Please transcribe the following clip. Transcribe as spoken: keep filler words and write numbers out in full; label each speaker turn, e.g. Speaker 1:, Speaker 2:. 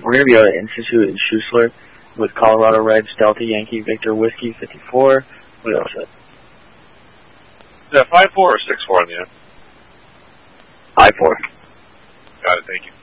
Speaker 1: We're going to be out at Institute in Schussler with Colorado Reds, Delta Yankee, Victor Whiskey, fifty-four. What else?
Speaker 2: Is that five four or six four in the end?
Speaker 1: five four.
Speaker 2: Got it, thank you.